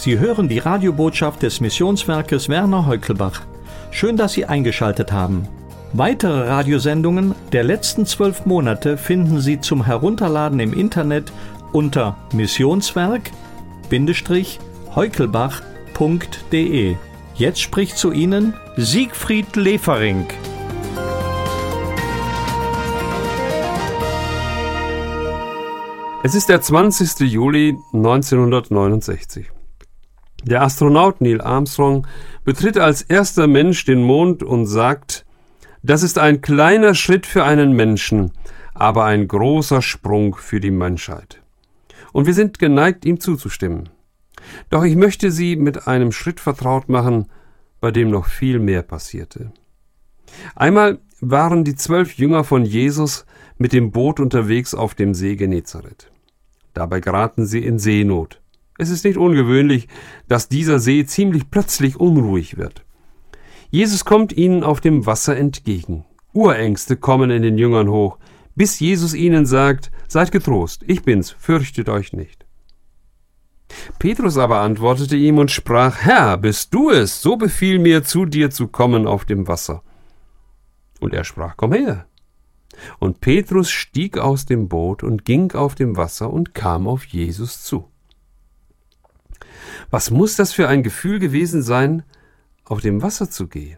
Sie hören die Radiobotschaft des Missionswerkes Werner Heukelbach. Schön, dass Sie eingeschaltet haben. Weitere Radiosendungen der letzten 12 Monate finden Sie zum Herunterladen im Internet unter missionswerk-heukelbach.de. Jetzt spricht zu Ihnen Siegfried Lefering. Es ist der 20. Juli 1969. Der Astronaut Neil Armstrong betritt als erster Mensch den Mond und sagt: Das ist ein kleiner Schritt für einen Menschen, aber ein großer Sprung für die Menschheit. Und wir sind geneigt, ihm zuzustimmen. Doch ich möchte Sie mit einem Schritt vertraut machen, bei dem noch viel mehr passierte. Einmal waren die 12 Jünger von Jesus mit dem Boot unterwegs auf dem See Genezareth. Dabei geraten sie in Seenot. Es ist nicht ungewöhnlich, dass dieser See ziemlich plötzlich unruhig wird. Jesus kommt ihnen auf dem Wasser entgegen. Urängste kommen in den Jüngern hoch, bis Jesus ihnen sagt: Seid getrost, ich bin's, fürchtet euch nicht. Petrus aber antwortete ihm und sprach: Herr, bist du es, so befiehl mir, zu dir zu kommen auf dem Wasser. Und er sprach: Komm her. Und Petrus stieg aus dem Boot und ging auf dem Wasser und kam auf Jesus zu. Was muss das für ein Gefühl gewesen sein, auf dem Wasser zu gehen?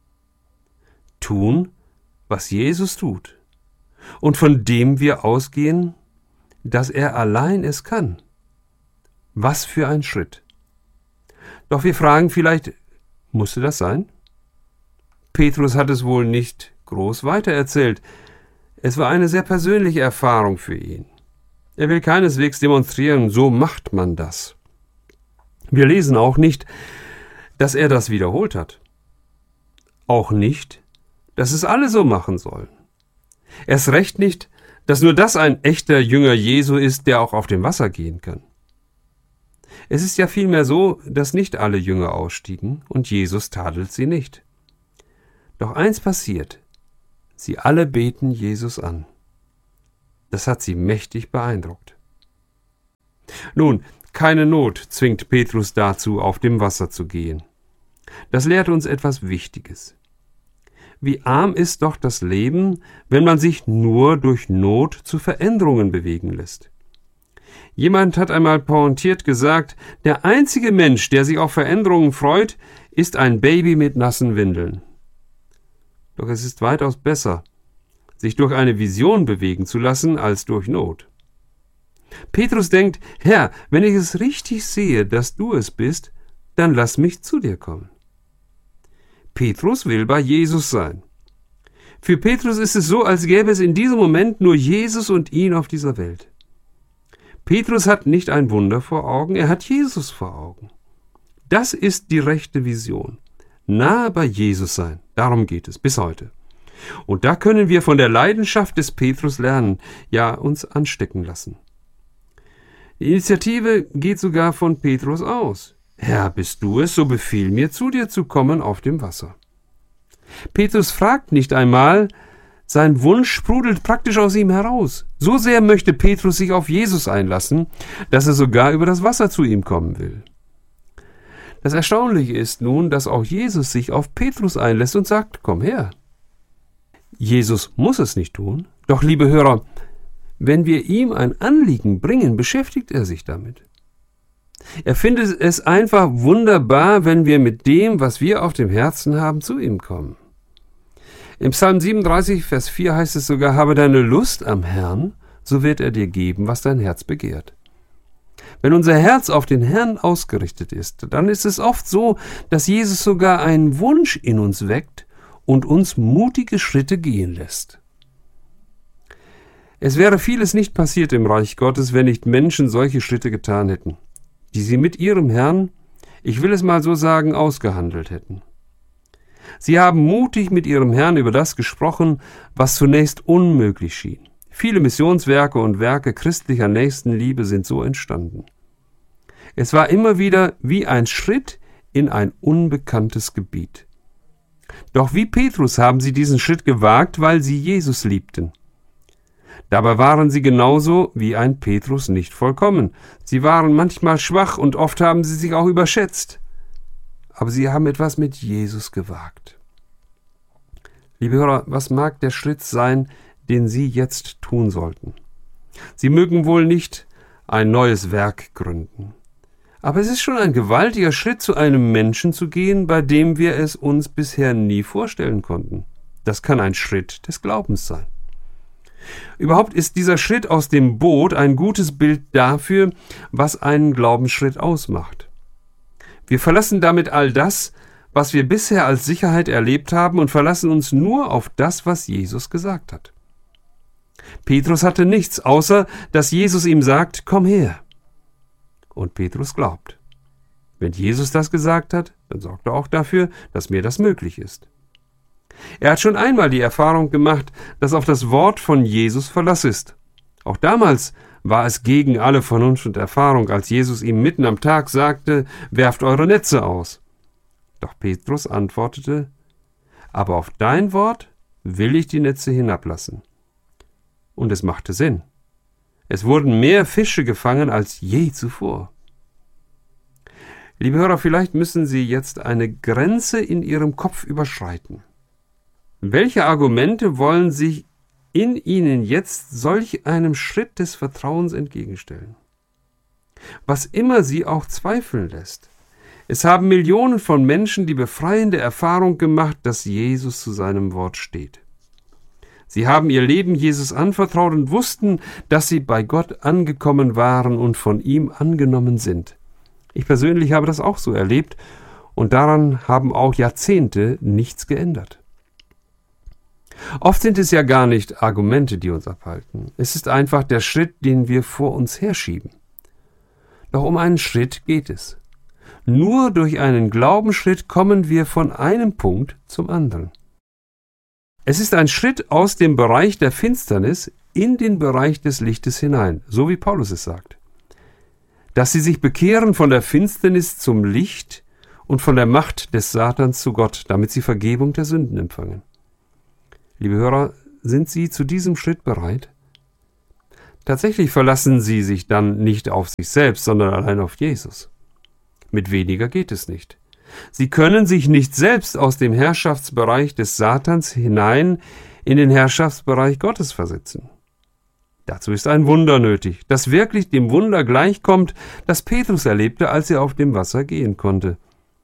Tun, was Jesus tut, und von dem wir ausgehen, dass er allein es kann. Was für ein Schritt. Doch wir fragen vielleicht, musste das sein? Petrus hat es wohl nicht groß weitererzählt. Es war eine sehr persönliche Erfahrung für ihn. Er will keineswegs demonstrieren, so macht man das. Wir lesen auch nicht, dass er das wiederholt hat. Auch nicht, dass es alle so machen sollen. Erst recht nicht, dass nur das ein echter Jünger Jesu ist, der auch auf dem Wasser gehen kann. Es ist ja vielmehr so, dass nicht alle Jünger ausstiegen und Jesus tadelt sie nicht. Doch eins passiert: Sie alle beten Jesus an. Das hat sie mächtig beeindruckt. Nun, keine Not zwingt Petrus dazu, auf dem Wasser zu gehen. Das lehrt uns etwas Wichtiges. Wie arm ist doch das Leben, wenn man sich nur durch Not zu Veränderungen bewegen lässt. Jemand hat einmal pointiert gesagt: Der einzige Mensch, der sich auf Veränderungen freut, ist ein Baby mit nassen Windeln. Doch es ist weitaus besser, sich durch eine Vision bewegen zu lassen, als durch Not. Petrus denkt: Herr, wenn ich es richtig sehe, dass du es bist, dann lass mich zu dir kommen. Petrus will bei Jesus sein. Für Petrus ist es so, als gäbe es in diesem Moment nur Jesus und ihn auf dieser Welt. Petrus hat nicht ein Wunder vor Augen, er hat Jesus vor Augen. Das ist die rechte Vision. Nahe bei Jesus sein, darum geht es bis heute. Und da können wir von der Leidenschaft des Petrus lernen, ja, uns anstecken lassen. Die Initiative geht sogar von Petrus aus. Herr, bist du es, so befiehl mir, zu dir zu kommen auf dem Wasser. Petrus fragt nicht einmal, sein Wunsch sprudelt praktisch aus ihm heraus. So sehr möchte Petrus sich auf Jesus einlassen, dass er sogar über das Wasser zu ihm kommen will. Das Erstaunliche ist nun, dass auch Jesus sich auf Petrus einlässt und sagt: Komm her. Jesus muss es nicht tun, doch, liebe Hörer, wenn wir ihm ein Anliegen bringen, beschäftigt er sich damit. Er findet es einfach wunderbar, wenn wir mit dem, was wir auf dem Herzen haben, zu ihm kommen. Im Psalm 37, Vers 4 heißt es sogar: Habe deine Lust am Herrn, so wird er dir geben, was dein Herz begehrt. Wenn unser Herz auf den Herrn ausgerichtet ist, dann ist es oft so, dass Jesus sogar einen Wunsch in uns weckt und uns mutige Schritte gehen lässt. Es wäre vieles nicht passiert im Reich Gottes, wenn nicht Menschen solche Schritte getan hätten, die sie mit ihrem Herrn, ich will es mal so sagen, ausgehandelt hätten. Sie haben mutig mit ihrem Herrn über das gesprochen, was zunächst unmöglich schien. Viele Missionswerke und Werke christlicher Nächstenliebe sind so entstanden. Es war immer wieder wie ein Schritt in ein unbekanntes Gebiet. Doch wie Petrus haben sie diesen Schritt gewagt, weil sie Jesus liebten. Dabei waren sie genauso wie ein Petrus nicht vollkommen. Sie waren manchmal schwach und oft haben sie sich auch überschätzt. Aber sie haben etwas mit Jesus gewagt. Liebe Hörer, was mag der Schritt sein, den Sie jetzt tun sollten? Sie mögen wohl nicht ein neues Werk gründen. Aber es ist schon ein gewaltiger Schritt, zu einem Menschen zu gehen, bei dem wir es uns bisher nie vorstellen konnten. Das kann ein Schritt des Glaubens sein. Überhaupt ist dieser Schritt aus dem Boot ein gutes Bild dafür, was einen Glaubensschritt ausmacht. Wir verlassen damit all das, was wir bisher als Sicherheit erlebt haben, und verlassen uns nur auf das, was Jesus gesagt hat. Petrus hatte nichts, außer dass Jesus ihm sagt, komm her. Und Petrus glaubt. Wenn Jesus das gesagt hat, dann sorgt er auch dafür, dass mir das möglich ist. Er hat schon einmal die Erfahrung gemacht, dass auf das Wort von Jesus Verlass ist. Auch damals war es gegen alle Vernunft und Erfahrung, als Jesus ihm mitten am Tag sagte, werft eure Netze aus. Doch Petrus antwortete, aber auf dein Wort will ich die Netze hinablassen. Und es machte Sinn. Es wurden mehr Fische gefangen als je zuvor. Liebe Hörer, vielleicht müssen Sie jetzt eine Grenze in Ihrem Kopf überschreiten. Welche Argumente wollen sich in Ihnen jetzt solch einem Schritt des Vertrauens entgegenstellen? Was immer Sie auch zweifeln lässt. Es haben Millionen von Menschen die befreiende Erfahrung gemacht, dass Jesus zu seinem Wort steht. Sie haben ihr Leben Jesus anvertraut und wussten, dass sie bei Gott angekommen waren und von ihm angenommen sind. Ich persönlich habe das auch so erlebt und daran haben auch Jahrzehnte nichts geändert. Oft sind es ja gar nicht Argumente, die uns abhalten. Es ist einfach der Schritt, den wir vor uns herschieben. Doch um einen Schritt geht es. Nur durch einen Glaubensschritt kommen wir von einem Punkt zum anderen. Es ist ein Schritt aus dem Bereich der Finsternis in den Bereich des Lichtes hinein, so wie Paulus es sagt. Dass sie sich bekehren von der Finsternis zum Licht und von der Macht des Satans zu Gott, damit sie Vergebung der Sünden empfangen. Liebe Hörer, sind Sie zu diesem Schritt bereit? Tatsächlich verlassen Sie sich dann nicht auf sich selbst, sondern allein auf Jesus. Mit weniger geht es nicht. Sie können sich nicht selbst aus dem Herrschaftsbereich des Satans hinein in den Herrschaftsbereich Gottes versetzen. Dazu ist ein Wunder nötig, das wirklich dem Wunder gleichkommt, das Petrus erlebte, als er auf dem Wasser gehen konnte.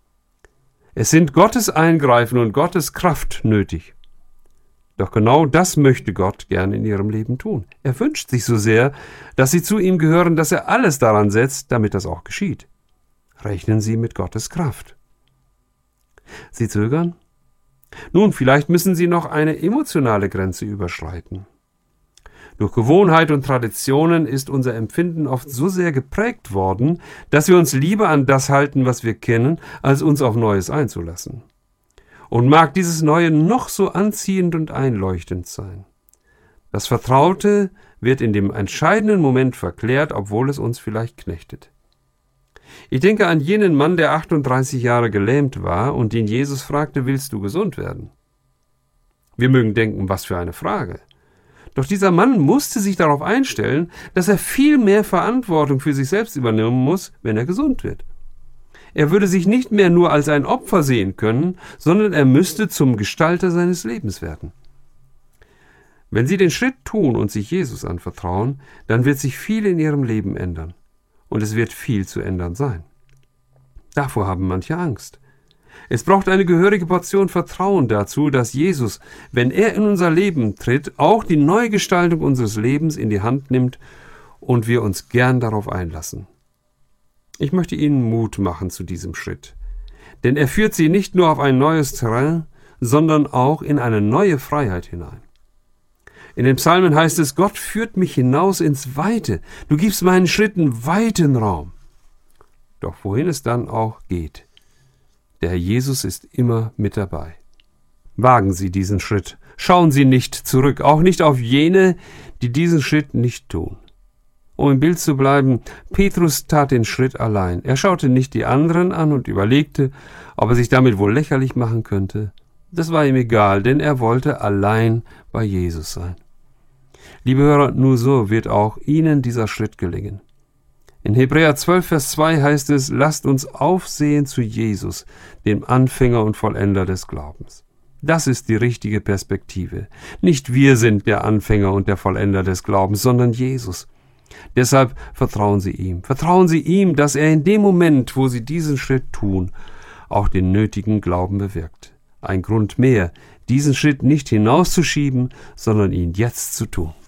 Es sind Gottes Eingreifen und Gottes Kraft nötig. Doch genau das möchte Gott gern in ihrem Leben tun. Er wünscht sich so sehr, dass sie zu ihm gehören, dass er alles daran setzt, damit das auch geschieht. Rechnen Sie mit Gottes Kraft. Sie zögern? Nun, vielleicht müssen Sie noch eine emotionale Grenze überschreiten. Durch Gewohnheit und Traditionen ist unser Empfinden oft so sehr geprägt worden, dass wir uns lieber an das halten, was wir kennen, als uns auf Neues einzulassen. Und mag dieses Neue noch so anziehend und einleuchtend sein. Das Vertraute wird in dem entscheidenden Moment verklärt, obwohl es uns vielleicht knechtet. Ich denke an jenen Mann, der 38 Jahre gelähmt war und den Jesus fragte, willst du gesund werden? Wir mögen denken, was für eine Frage. Doch dieser Mann musste sich darauf einstellen, dass er viel mehr Verantwortung für sich selbst übernehmen muss, wenn er gesund wird. Er würde sich nicht mehr nur als ein Opfer sehen können, sondern er müsste zum Gestalter seines Lebens werden. Wenn Sie den Schritt tun und sich Jesus anvertrauen, dann wird sich viel in Ihrem Leben ändern. Und es wird viel zu ändern sein. Davor haben manche Angst. Es braucht eine gehörige Portion Vertrauen dazu, dass Jesus, wenn er in unser Leben tritt, auch die Neugestaltung unseres Lebens in die Hand nimmt und wir uns gern darauf einlassen. Ich möchte Ihnen Mut machen zu diesem Schritt, denn er führt Sie nicht nur auf ein neues Terrain, sondern auch in eine neue Freiheit hinein. In den Psalmen heißt es, Gott führt mich hinaus ins Weite, du gibst meinen Schritten weiten Raum. Doch wohin es dann auch geht, der Herr Jesus ist immer mit dabei. Wagen Sie diesen Schritt, schauen Sie nicht zurück, auch nicht auf jene, die diesen Schritt nicht tun. Um im Bild zu bleiben, Petrus tat den Schritt allein. Er schaute nicht die anderen an und überlegte, ob er sich damit wohl lächerlich machen könnte. Das war ihm egal, denn er wollte allein bei Jesus sein. Liebe Hörer, nur so wird auch Ihnen dieser Schritt gelingen. In Hebräer 12, Vers 2 heißt es, lasst uns aufsehen zu Jesus, dem Anfänger und Vollender des Glaubens. Das ist die richtige Perspektive. Nicht wir sind der Anfänger und der Vollender des Glaubens, sondern Jesus. Deshalb vertrauen Sie ihm. Vertrauen Sie ihm, dass er in dem Moment, wo Sie diesen Schritt tun, auch den nötigen Glauben bewirkt. Ein Grund mehr, diesen Schritt nicht hinauszuschieben, sondern ihn jetzt zu tun.